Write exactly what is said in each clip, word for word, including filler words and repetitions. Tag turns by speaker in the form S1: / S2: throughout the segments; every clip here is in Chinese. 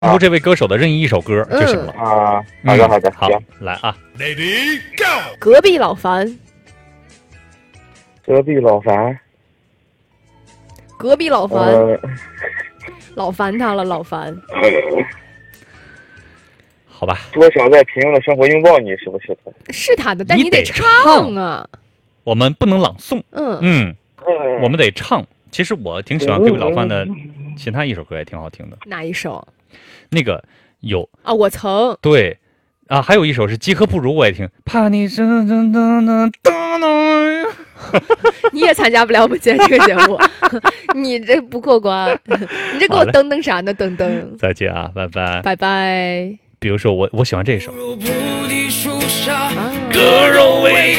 S1: 出这位歌手的任意一首歌就行了。
S2: 啊，好的好的，
S1: 好
S2: 行，
S1: 来啊，
S3: 隔壁老樊，
S2: 隔壁老樊，
S3: 隔壁老樊，
S2: 呃，
S3: 老烦他了，老樊。
S1: 好吧，
S2: 多想在平庸的生活拥抱你，是不是他？
S3: 是他的，但
S1: 你得
S3: 得唱啊。
S1: 我们不能朗诵，
S3: 嗯，
S1: 嗯，
S2: 嗯
S1: 我们得唱。其实我挺喜欢隔壁老樊的其他一首歌，也挺好听的。
S3: 哪一首
S1: 那个有
S3: 啊？我曾
S1: 对啊，还有一首是《饥渴不如》，我也听。怕你是噔噔噔噔噔。
S3: 你也参加不了我们今天这个节目，你这不过关，你这给我登登啥呢？登登，
S1: 再见啊，拜拜。
S3: 拜拜。
S1: 比如说我我喜欢这首。
S3: 啊
S1: 割肉味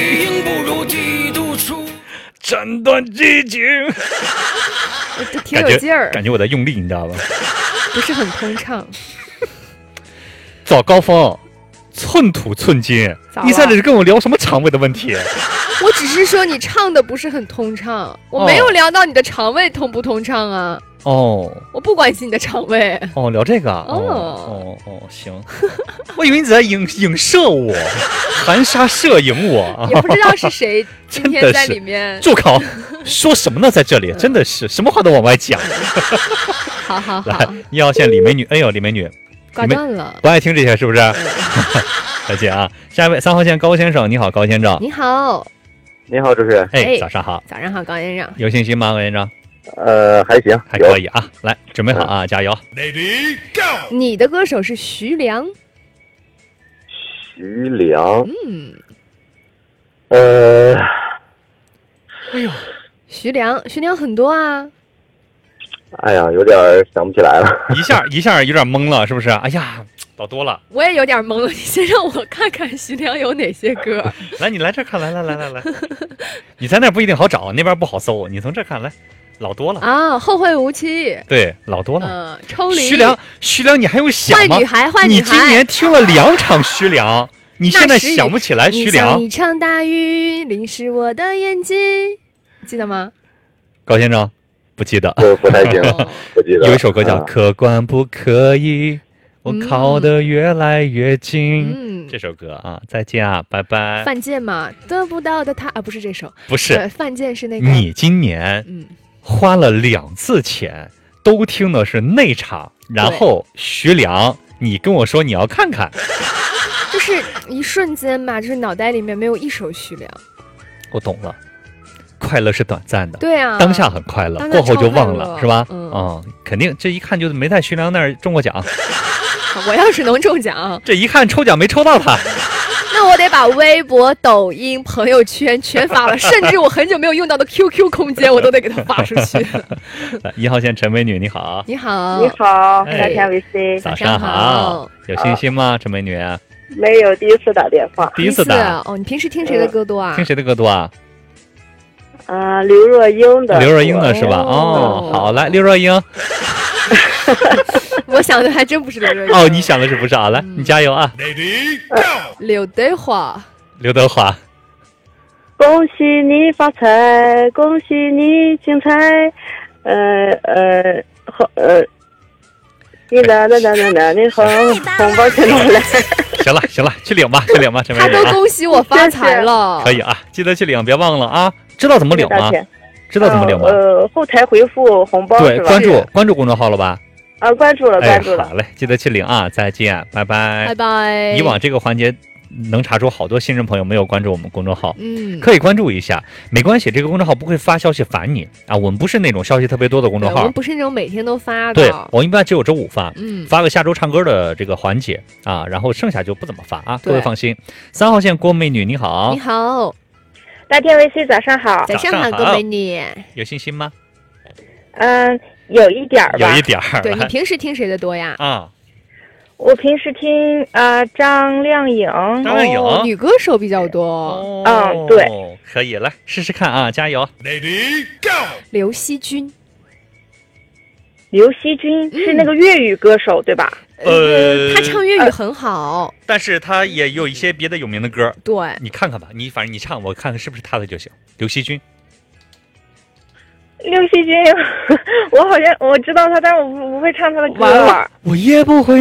S1: 斩断激情，
S3: 这挺
S1: 感觉
S3: 有劲儿，
S1: 感觉我在用力，你知道吧？
S3: 不是很通畅。
S1: 早高峰，寸土寸金
S3: 咋，了
S1: 你在这跟我聊什么肠胃的问题？
S3: 我只是说你唱的不是很通畅，我没有聊到你的肠胃通不通畅啊，
S1: 哦
S3: 我不关心你的肠胃。
S1: 哦，聊这个啊，
S3: 哦
S1: 哦哦哦，行，我以为你在影影射我，含沙射影我。
S3: 也不知道是谁今
S1: 真的
S3: 天在
S1: 是
S3: 里面。
S1: 住口！说什么呢？在这里真的是什么话都往外讲。
S3: 好好好
S1: 来，，一号线李美女，哎呦，李美女
S3: 挂断了。
S1: 不爱听这些是不是？再见啊！下一位三号线高先生，你好，高先生。
S3: 你好，
S2: 你好，主持人。
S1: 哎，
S3: 哎
S1: 早上好，
S3: 早上好，高先生。
S1: 有信心吗，高先生？
S2: 呃，还行，
S1: 还可以啊，来，准备好啊，加油！
S3: 你的歌手是徐良，
S2: 徐良，
S3: 嗯，
S2: 呃，
S1: 哎呦，
S3: 徐良，徐良很多啊。
S2: 哎呀，有点儿想不起来了。
S1: 一下一下有点懵了，是不是？哎呀，老多了。
S3: 我也有点懵了，你先让我看看徐良有哪些歌。
S1: 来，你来这儿看，来来来来来，你在那儿不一定好找，那边不好搜，你从这儿看来，老多了。
S3: 啊，后会无期，
S1: 对，老多了。
S3: 嗯，抽离，
S1: 徐良，徐良，你还用想吗
S3: 坏女？孩，坏女孩。
S1: 你今年听了两场徐良，你现在想不起来徐
S3: 你像
S1: 良？
S3: 一场大雨淋湿我的眼睛，记得吗？
S1: 高先生，不记得。
S2: 不不太行，
S3: 哦
S2: 不记得了。
S1: 有一首歌叫《
S2: 啊
S1: 客观不可以》，我靠得越来越近。
S3: 嗯，
S1: 这首歌啊，再见啊，拜拜。
S3: 犯贱嘛，得不到的他啊，不是这首，
S1: 不是
S3: 呃犯贱是那个，
S1: 你今年
S3: 嗯，
S1: 花了两次钱，都听的是那场，然后徐良，你跟我说你要看看，
S3: 就是一瞬间嘛，就是脑袋里面没有一首徐良。
S1: 我懂了。快乐是短暂的，
S3: 对啊，
S1: 当下很快乐，
S3: 当下
S1: 过后就忘
S3: 超快乐
S1: 了，是吧？
S3: 嗯
S1: 哦肯定这一看就没在徐良那儿中过奖，
S3: 我要是能中奖，
S1: 这一看抽奖没抽到他。
S3: 那我得把微博、抖音、朋友圈全发了，甚至我很久没有用到的 Q Q 空间，我都得给他发出去。
S1: 来一号线陈美女，你好，
S3: 你好，
S4: 你好，
S1: 哎
S4: 夏天 V C，
S1: 早
S3: 上好
S1: 好，有信心吗，陈美女？
S4: 没有第一次打电话。
S1: 第一次打，
S3: 哦，你平时听谁的歌多啊？
S1: 听谁的歌多啊？
S4: 啊、刘若英的。
S1: 刘若英的是吧？
S3: 哦
S1: 哦，好，来，刘若英。
S3: 我想的还真不是刘若英。
S1: 哦，你想的是不是啊？来，你加油啊！
S3: 刘德华，
S1: 刘德华，
S4: 恭喜你发财，恭喜你精彩，呃呃红呃，你哒哒哒哒哒，你红红包钱拿来。
S1: 行了行了，去领吧，去领吧，陈美
S3: 他都
S1: 女啊，
S3: 恭喜我发财了。
S1: 可以啊，记得去领，别忘了啊。知道怎么领吗？
S4: 大钱
S1: 知道怎么领吗？
S4: 呃，后台回复红包
S1: 对，
S4: 是吧？
S1: 关注关注公众号了吧？
S4: 啊，关注了，
S1: 哎，
S4: 关注了。
S1: 好嘞，记得去领啊！再见，拜拜。
S3: 拜拜。
S1: 以往这个环节能查出好多新人朋友没有关注我们公众号，
S3: 嗯，
S1: 可以关注一下，没关系，这个公众号不会发消息烦你啊。我们不是那种消息特别多的公众号
S3: 对我们，不是那种每天都发的。
S1: 对我们一般只有周五发，
S3: 嗯，
S1: 发个下周唱歌的这个环节啊，然后剩下就不怎么发啊。
S3: 对
S1: 各位放心。三号线郭美女你好
S3: 你，好，
S4: 大天 V C 早上好。
S3: 早上好，
S1: 早上好
S3: 各美女。
S1: 有信心吗？
S4: 嗯、有一点儿吧。
S1: 有一点儿。
S3: 对你平时听谁的多呀？
S1: 啊，
S4: 我平时听啊、呃张靓颖。
S1: 张靓颖
S3: 哦女歌手比较多。
S1: 哦
S4: 嗯对，
S1: 可以，来试试看啊，加油。
S3: 刘惜君，
S4: 刘惜君是那个粤语歌手、对吧？
S1: 呃
S3: 她唱粤语很好。
S1: 但是他也有一些别的有名的歌，
S3: 对，
S1: 你看看吧，你反正你唱，我看看是不是他的就行。刘惜君，
S5: 刘惜君，我好像我知道他，但是我不不会唱他的歌。
S3: 完了，
S1: 我也不会